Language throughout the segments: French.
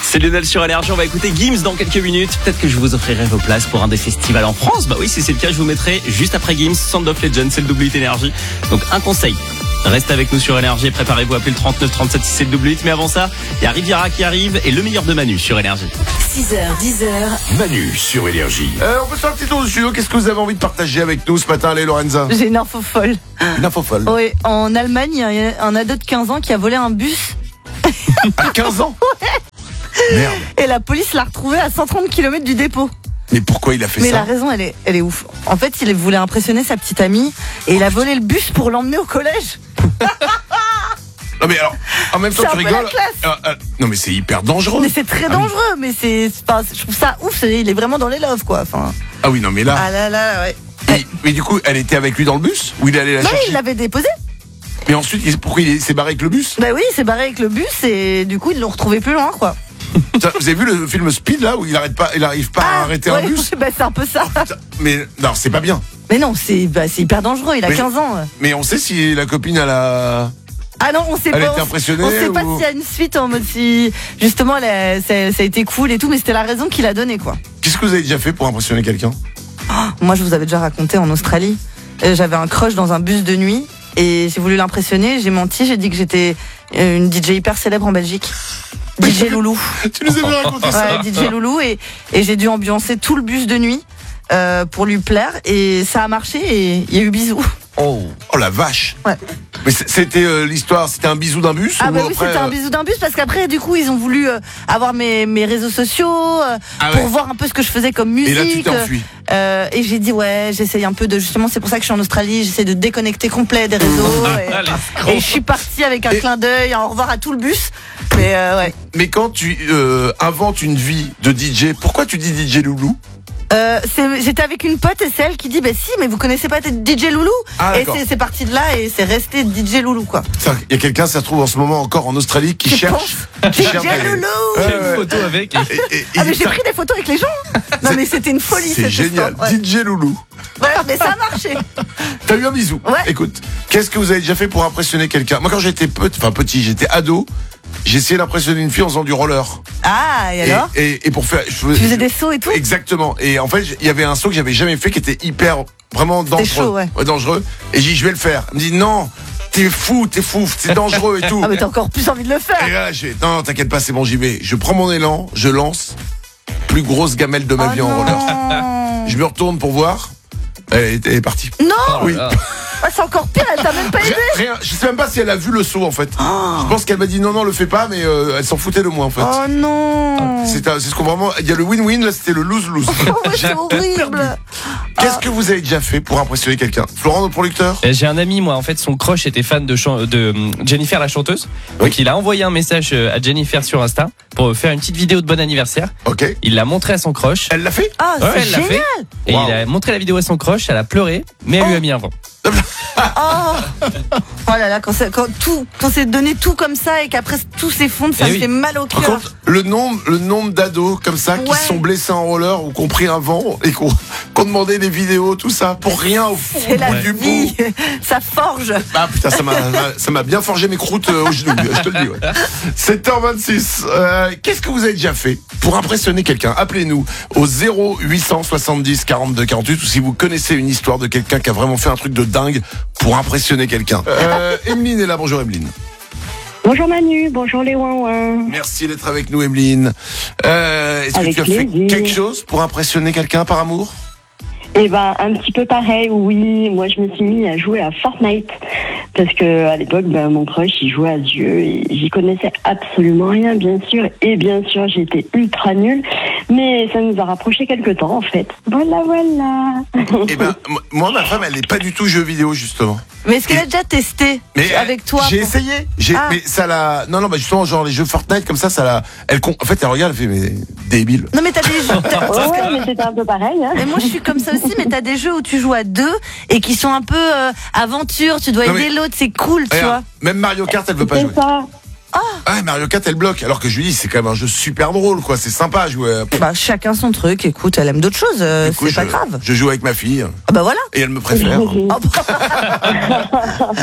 C'est Lionel sur Énergie, on va écouter Gims dans quelques minutes. Peut-être que je vous offrirai vos places pour un des festivals en France. Bah oui, si c'est le cas, je vous mettrai juste après Gims, Sound of Legends, c'est le double hit Énergie. Donc un conseil, restez avec nous sur Énergie et préparez-vous à appeler le 39 37 si c'est le double hit. Mais avant ça, il y a Riviera qui arrive et le meilleur de Manu sur Énergie. 6h, 10h. Manu sur Énergie. On peut faire un petit tour du studio. Qu'est-ce que vous avez envie de partager avec nous ce matin, allez Lorenza? J'ai une info folle. Une info folle. Oui, en Allemagne, il y a un ado de 15 ans qui a volé un bus. À 15 ans? Merde. Et la police l'a retrouvé à 130 km du dépôt. Mais pourquoi il a fait Mais ça? la raison, elle est ouf. En fait, il voulait impressionner sa petite amie et il a volé le bus pour l'emmener au collège. Non mais alors, en même temps C'est tu un peu rigoles. la classe. Non mais c'est hyper dangereux. Mais c'est très dangereux, mais je trouve ça ouf. Il est vraiment dans les loves, quoi. Enfin, Ah oui, non mais là. ah là là, ouais. Mais du coup, elle était avec lui dans le bus? Ou il allait la Non, chercher? il l'avait déposé. Mais ensuite, pourquoi il s'est barré avec le bus? Bah oui, il s'est barré avec le bus et du coup, ils l'ont retrouvé plus loin, quoi. Ça, vous avez vu le film Speed là où il arrive pas à arrêter un ouais, bus? bah, c'est un peu ça. Putain, mais non, c'est pas bien. Mais non, c'est hyper dangereux. Il a Mais- 15 ans. Mais on sait si la copine elle a. Ah non, on sait Elle pas. a été impressionnée On sait pas ou- s'il y a une suite en mode si justement ça a été cool et tout, mais c'était la raison qu'il a donné, quoi. Qu'est-ce que vous avez déjà fait pour impressionner quelqu'un? Moi, je vous avais déjà raconté en Australie. J'avais un crush dans un bus de nuit et j'ai voulu l'impressionner. J'ai menti, j'ai dit que j'étais une DJ hyper célèbre en Belgique. DJ Loulou. Tu nous avais raconté ça? Ouais, DJ Loulou et j'ai dû ambiancer tout le bus de nuit pour lui plaire et ça a marché et il y a eu bisous. Oh la vache. Ouais. Mais c'était l'histoire, c'était un bisou d'un bus? Ah ou bah oui, après, c'était un bisou d'un bus parce qu'après du coup ils ont voulu avoir mes réseaux sociaux Ah pour ouais. voir un peu ce que je faisais comme musique. Et là tu t'es enfui. Et j'ai dit ouais, j'essaye un peu de justement, c'est pour ça que je suis en Australie, j'essaie de déconnecter complet des réseaux et je suis partie avec un clin d'œil, un au revoir à tout le bus. Mais ouais. Mais quand tu inventes une vie de DJ, pourquoi tu dis DJ Loulou? J'étais avec une pote et c'est elle qui dit bah si, mais vous connaissez pas DJ Loulou? Ah, et d'accord. c'est parti de là et c'est resté DJ Loulou, quoi. Il y a quelqu'un, ça se trouve en ce moment encore en Australie, qui Je cherche. pense. qui DJ cherche des- Loulou. Ouais, J'ai une ouais. photo avec. Ah mais j'ai pris des photos avec les gens. Non mais c'était une folie. C'est cette génial. histoire. Ouais. DJ Loulou. Ouais, mais ça a marché. T'as eu un bisou? Ouais. Écoute, qu'est-ce que vous avez déjà fait pour impressionner quelqu'un? Moi, quand j'étais petit, j'étais ado, j'ai essayé d'impressionner une fille en faisant du roller. Ah, et alors? Et pour faire, Tu faisais des sauts et tout? Exactement. Et en fait, il y avait un saut que j'avais jamais fait qui était hyper, vraiment dangereux. chaud, ouais. Dangereux. Et j'ai dit, je vais le faire. Elle me dit, non, t'es fou, c'est dangereux et tout. Ah, mais t'as encore plus envie de le Et faire. là, non, t'inquiète pas, c'est bon, j'y vais. Je prends mon élan, je lance. Plus grosse gamelle de ma vie en roller. non. Je me retourne pour voir. Elle est partie. Non, Oui. Ah, c'est encore pire, elle t'a même pas aidé. Rien. Je sais même pas si elle a vu le saut en fait. Je pense qu'elle m'a dit non, le fais pas, mais elle s'en foutait de moi en fait. Oh non. C'est ce qu'on vraiment. Il y a le win-win, là c'était le lose-lose. Oh, mais c'est horrible. Qu'est-ce que vous avez déjà fait pour impressionner quelqu'un? Florent, notre producteur? J'ai un ami, moi, en fait, son crush était fan de Jennifer, la chanteuse. Oui. Donc, il a envoyé un message à Jennifer sur Insta pour faire une petite vidéo de bon anniversaire. Ok. Il l'a montré à son crush. Elle l'a fait? Ah, Ouais, c'est elle l'a génial. fait. Et Wow. il a montré la vidéo à son crush, elle a pleuré, mais elle lui a mis un vent. Oh là là, quand c'est donné tout comme ça et qu'après tout s'effondre, ça Eh me oui. fait mal au Par cœur. contre, le nombre d'ados comme ça qui Ouais. se sont blessés en roller ou qui ont pris un vent et qui ont demandé des vidéos, tout ça, pour rien au fond C'est la du bout. vie, ça forge. Ah putain, ça m'a bien forgé mes croûtes au genou, je te le dis. Ouais. 7h26. Qu'est-ce que vous avez déjà fait pour impressionner quelqu'un? Appelez-nous au 0870 42 48 ou si vous connaissez une histoire de quelqu'un qui a vraiment fait un truc de dingue pour impressionner quelqu'un. Emeline est là, bonjour Emeline. Bonjour Manu, bonjour les ouin-ouin. Merci d'être avec nous Emeline. Est-ce que Avec tu as fait plaisir. quelque chose pour impressionner quelqu'un par amour? Eh ben, un petit peu pareil, oui. Moi, je me suis mis à jouer à Fortnite. Parce que, à l'époque, mon crush, il jouait à ce jeu et j'y connaissais absolument rien, bien sûr. Et bien sûr, j'étais ultra nulle. Mais ça nous a rapprochés quelque temps, en fait. Voilà. Eh ben, moi, ma femme, elle n'est pas du tout jeu vidéo, justement. Mais est-ce qu'elle a déjà testé Mais avec toi j'ai pour- essayé. Ah. Mais ça l'a. Non, justement, genre les jeux Fortnite comme ça l'a. En fait, elle regarde, elle fait mais débile. Non mais t'as des jeux. Ouais, mais c'était un peu pareil, hein. Mais moi je suis comme ça aussi, mais t'as des jeux où tu joues à deux et qui sont un peu aventure, tu dois Non, aider mais- l'autre, c'est cool, tu Regarde, vois. même Mario Kart, elle veut pas jouer. C'est ça. Ah, Mario Kart, elle bloque. Alors que je lui dis, c'est quand même un jeu super drôle, quoi. C'est sympa à jouer. Bah chacun son truc, écoute, elle aime d'autres choses, Du coup, c'est pas grave. Je joue avec ma fille Ah bah voilà. et elle me préfère.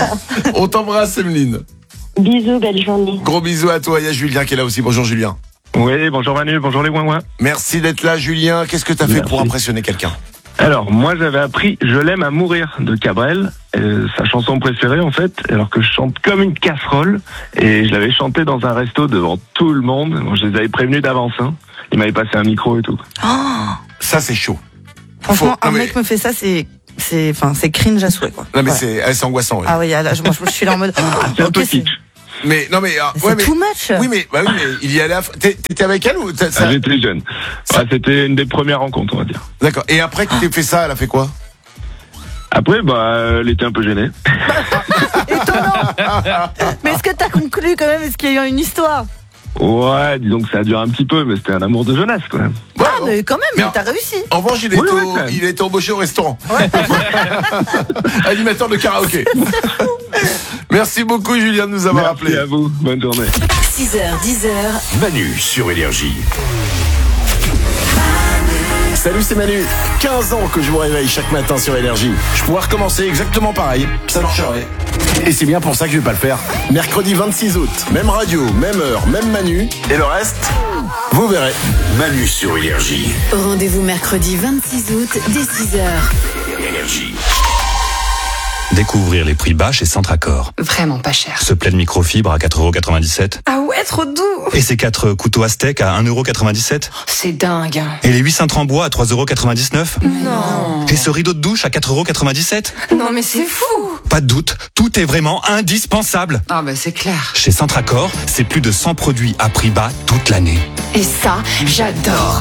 On t'embrasse, Emeline. Bisous, belle journée. Gros bisous à toi. Il y a Julien qui est là aussi. Bonjour, Julien. Oui, bonjour Manu, bonjour les ouin-ouin. Merci d'être là, Julien. Qu'est-ce que t'as fait Merci. pour impressionner quelqu'un? Alors, moi j'avais appris Je l'aime à mourir de Cabrel, sa chanson préférée en fait, alors que je chante comme une casserole, et je l'avais chanté dans un resto devant tout le monde. Bon, je les avais prévenus d'avance, hein. Ils m'avaient passé un micro et tout. Ça, c'est chaud. Franchement, Non, un mais- mec me fait ça, c'est cringe à souhait, quoi. Non, mais Ouais. c'est angoissant. Oui. Ah oui, là, je suis là en mode. C'est un ok, peu c'est kitsch. Mais non, mais c'est too much. Oui, mais il y allait. T'étais avec elle ou Ah, j'étais jeune. Ah, c'était une des premières rencontres, on va dire. D'accord. Et après que t'aies fait ça, elle a fait quoi? Après, elle était un peu gênée. Étonnant. Mais est-ce que t'as conclu quand même? Est-ce qu'il y a eu une histoire? Ouais, disons que ça a duré un petit peu, mais c'était un amour de jeunesse, quand même. Ouais, Ah, mais quand même, Mais mais t'as réussi. En revanche, il Oui, était embauché au restaurant. Animateur de karaoké. Merci beaucoup, Julien, de nous avoir Merci appelé. à vous, bonne journée. 6h, 10h, Manu sur Énergie. Salut, c'est Manu. 15 ans que je vous réveille chaque matin sur Énergie. Je pourrais recommencer exactement pareil. Ça marcherait. Et c'est bien pour ça que je vais pas le faire. Mercredi 26 août, même radio, même heure, même Manu. Et le reste, vous verrez. Manu sur Énergie. rendez-vous mercredi 26 août dès 6h. Énergie. Découvrir les prix bas chez Centracor. Vraiment pas cher. Ce plaid microfibre à 4,97 €. Ah ouais, trop doux. Et ces 4 couteaux Aztec à 1,97 €. C'est dingue. Et les 8 cintres en bois à 3,99 €. Non. Et ce rideau de douche à 4,97 €. Non mais c'est fou. Pas de doute, tout est vraiment indispensable. Ah bah c'est clair. Chez Centracor, c'est plus de 100 produits à prix bas toute l'année. Et ça, j'adore.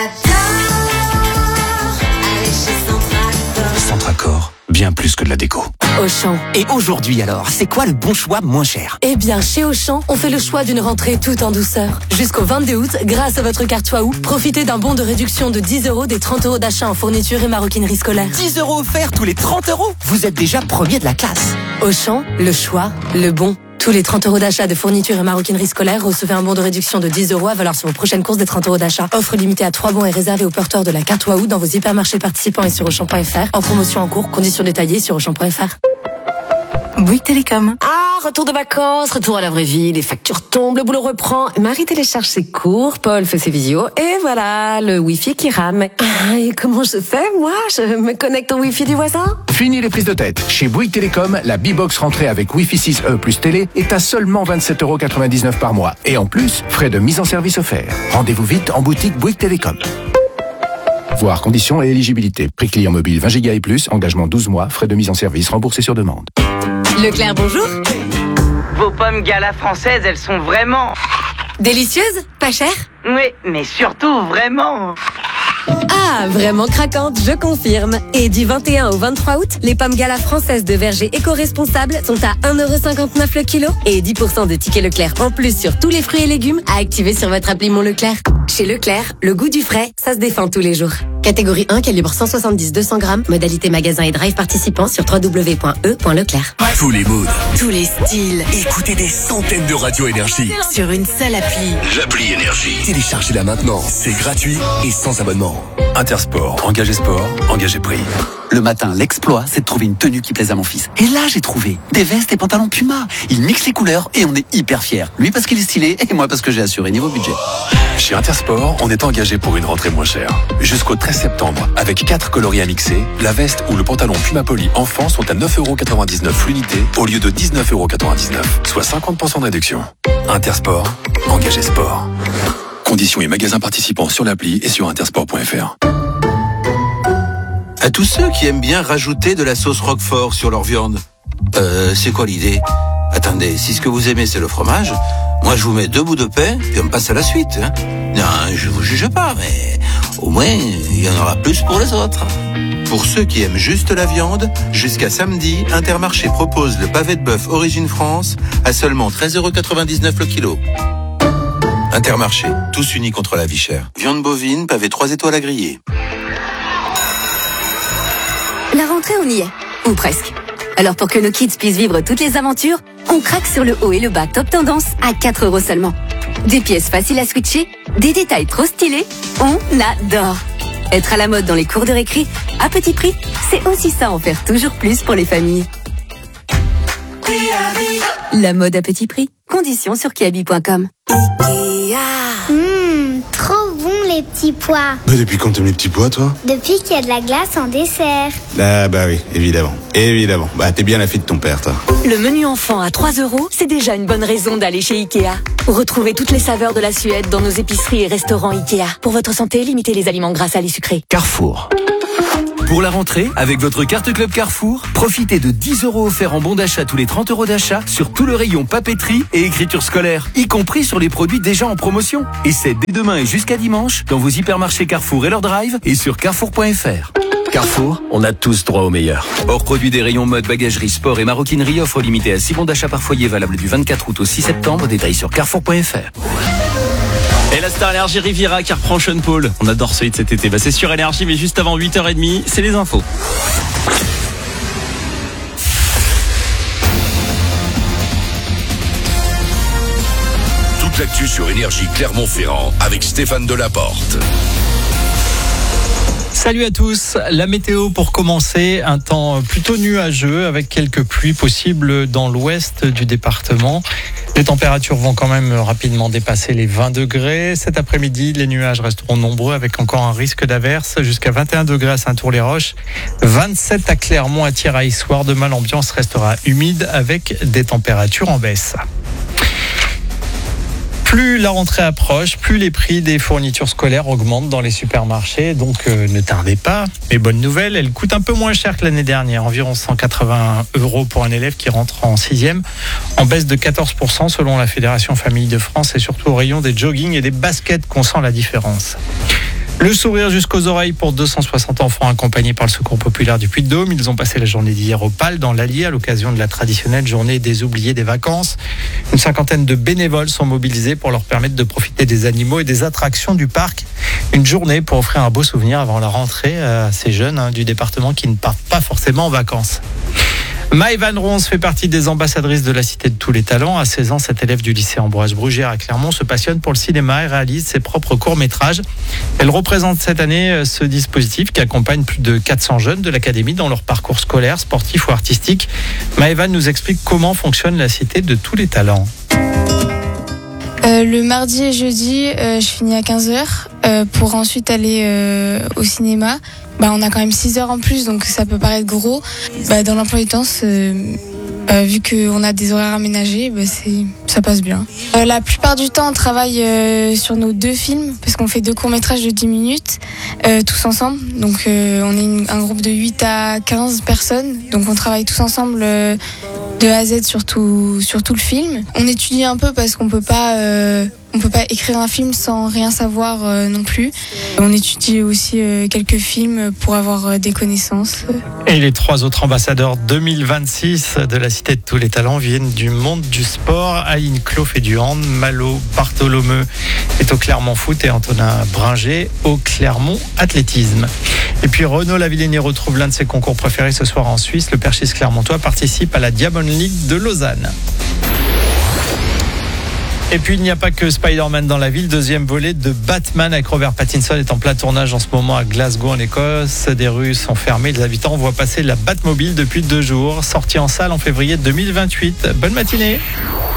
Centracor, bien plus que de la déco. Auchan. Et aujourd'hui alors, c'est quoi le bon choix moins cher? Eh bien, chez Auchan, on fait le choix d'une rentrée tout en douceur. Jusqu'au 22 août, grâce à votre carte Waouh, profitez d'un bon de réduction de 10 € des 30 € d'achat en fourniture et maroquinerie scolaire. 10 € offerts tous les 30 €? Vous êtes déjà premier de la classe. Auchan, le choix, le bon. Tous les 30 € d'achat de fourniture et maroquinerie scolaire, recevez un bon de réduction de 10 € à valeur sur vos prochaines courses des 30 € d'achat. Offre limitée à 3 bons et réservée aux porteurs de la carte Waouh dans vos hypermarchés participants et sur Auchan.fr. En promotion en cours, conditions détaillées sur Auchan.fr. Bouygues Télécom. Ah, retour de vacances, retour à la vraie vie, les factures tombent, le boulot reprend. Marie télécharge ses cours, Paul fait ses visios, et voilà, le Wi-Fi qui rame. Ah, et comment je fais, moi? Je me connecte au Wi-Fi du voisin? Fini les prises de tête. Chez Bouygues Télécom, la B-Box rentrée avec Wi-Fi 6E plus télé est à seulement 27,99 € par mois. Et en plus, frais de mise en service offerts. Rendez-vous vite en boutique Bouygues Télécom. Voir conditions et éligibilité. Prix client mobile 20 Go et plus, engagement 12 mois, frais de mise en service remboursés sur demande. Leclerc, bonjour. Vos pommes Gala françaises, elles sont vraiment... Délicieuse? Pas cher? Oui, mais surtout vraiment... Ah, vraiment craquante, je confirme. Et du 21 au 23 août, les pommes Gala françaises de verger éco-responsables sont à 1,59 € le kilo et 10% de tickets Leclerc en plus sur tous les fruits et légumes à activer sur votre appli Mon Leclerc. Chez Leclerc, le goût du frais, ça se défend tous les jours. Catégorie 1, calibre 170-200 grammes, modalité magasin et drive participant sur www.e.leclerc. Tous les moods. Tous les styles. Écoutez des centaines de radios Énergie. Sur une seule appli. L'appli Énergie. Téléchargez-la maintenant. C'est gratuit et sans abonnement. Intersport. Engagé sport, engagé prix. Le matin, l'exploit, c'est de trouver une tenue qui plaise à mon fils. Et là, j'ai trouvé des vestes et pantalons Puma. Il mixe les couleurs et on est hyper fiers. Lui parce qu'il est stylé et moi parce que j'ai assuré niveau budget. Chez Intersport, on est engagé pour une rentrée moins chère. Jusqu'au 13 septembre, avec 4 coloris à mixer, la veste ou le pantalon Puma Poly enfant sont à 9,99 € l'unité au lieu de 19,99 €, soit 50% de réduction. Intersport, engagé sport. Conditions et magasins participants sur l'appli et sur intersport.fr. À tous ceux qui aiment bien rajouter de la sauce Roquefort sur leur viande. C'est quoi l'idée? Attendez, si ce que vous aimez c'est le fromage, moi je vous mets 2 bouts de pain et on passe à la suite. Hein. Non, je vous juge pas, mais au moins il y en aura plus pour les autres. Pour ceux qui aiment juste la viande, jusqu'à samedi, Intermarché propose le pavé de bœuf Origine France à seulement 13,99 € le kilo. Intermarché, tous unis contre la vie chère. Viande bovine, pavé 3 étoiles à griller. La rentrée, on y est. Ou presque. Alors pour que nos kids puissent vivre toutes les aventures, on craque sur le haut et le bas top tendance à 4 € seulement. Des pièces faciles à switcher, des détails trop stylés, on adore. Être à la mode dans les cours de récré, à petit prix, c'est aussi ça en faire toujours plus pour les familles. La mode à petit prix. Conditions sur kiabi.com. les petits pois. Mais depuis quand t'aimes les petits pois, toi? Depuis qu'il y a de la glace en dessert. Ah bah oui, évidemment. Évidemment. Bah t'es bien la fille de ton père, toi. Le menu enfant à 3 €, c'est déjà une bonne raison d'aller chez Ikea. Retrouvez toutes les saveurs de la Suède dans nos épiceries et restaurants Ikea. Pour votre santé, limitez les aliments gras, salés, sucrés. Carrefour. Pour la rentrée, avec votre carte Club Carrefour, profitez de 10 € offerts en bon d'achat tous les 30 € d'achat sur tout le rayon papeterie et écriture scolaire, y compris sur les produits déjà en promotion. Et c'est dès demain et jusqu'à dimanche dans vos hypermarchés Carrefour et leur drive et sur carrefour.fr. Carrefour, on a tous droit au meilleur. Hors produit des rayons mode, bagagerie, sport et maroquinerie, offre limitée à 6 bons d'achat par foyer valable du 24 août au 6 septembre. Détails sur carrefour.fr. Et la Star Énergie Riviera qui reprend Sean Paul. On adore ce hit cet été. C'est sur Énergie, mais juste avant 8h30, c'est les infos. Toute l'actu sur Énergie Clermont-Ferrand avec Stéphane Delaporte. Salut à tous, la météo pour commencer, un temps plutôt nuageux avec quelques pluies possibles dans l'ouest du département. Les températures vont quand même rapidement dépasser les 20 degrés. Cet après-midi, les nuages resteront nombreux avec encore un risque d'averse jusqu'à 21 degrés à Saint-Tour-les-Roches, 27 à Clermont, à Thiéraille. Soir demain, l'ambiance restera humide avec des températures en baisse. Plus la rentrée approche, plus les prix des fournitures scolaires augmentent dans les supermarchés. Donc ne tardez pas. Mais bonne nouvelle, elles coûtent un peu moins cher que l'année dernière. Environ 180 € pour un élève qui rentre en 6e. En baisse de 14% selon la Fédération Famille de France. Et surtout au rayon des joggings et des baskets qu'on sent la différence. Le sourire jusqu'aux oreilles pour 260 enfants accompagnés par le Secours populaire du Puy-de-Dôme. Ils ont passé la journée d'hier au PAL dans l'Allier à l'occasion de la traditionnelle journée des oubliés des vacances. Une cinquantaine de bénévoles sont mobilisés pour leur permettre de profiter des animaux et des attractions du parc. Une journée pour offrir un beau souvenir avant la rentrée à ces jeunes du département qui ne partent pas forcément en vacances. Maë Van Rons fait partie des ambassadrices de la Cité de tous les talents. À 16 ans, cette élève du lycée Ambroise Brugière à Clermont se passionne pour le cinéma et réalise ses propres courts-métrages. Elle représente cette année ce dispositif qui accompagne plus de 400 jeunes de l'académie dans leur parcours scolaire, sportif ou artistique. Maë Van nous explique comment fonctionne la Cité de tous les talents. Le mardi et jeudi, je finis à 15h pour ensuite aller au cinéma. On a quand même 6 heures en plus, donc ça peut paraître gros. Dans l'emploi du temps, vu qu'on a des horaires aménagés, ça passe bien. La plupart du temps, on travaille sur nos 2 films, parce qu'on fait 2 courts-métrages de 10 minutes, tous ensemble. Donc on est un groupe de 8 à 15 personnes, donc on travaille tous ensemble de A à Z sur tout le film. On étudie un peu parce qu'on peut pas écrire un film sans rien savoir non plus. On étudie aussi quelques films pour avoir des connaissances. Et les 3 autres ambassadeurs 2026 de la Cité de tous les talents viennent du monde du sport. Aline Clos fait du hand, Malo Bartholomeu est au Clermont Foot et Antonin Bringer au Clermont Athlétisme. Et puis Renaud Lavillenie retrouve l'un de ses concours préférés ce soir en Suisse. Le perchiste clermontois participe à la Diamond League de Lausanne. Et puis il n'y a pas que Spider-Man dans la ville. Deuxième volet de Batman avec Robert Pattinson est en plein tournage en ce moment à Glasgow en Écosse. Des rues sont fermées. Les habitants voient passer la Batmobile depuis 2 jours. Sortie en salle en février 2028. Bonne matinée.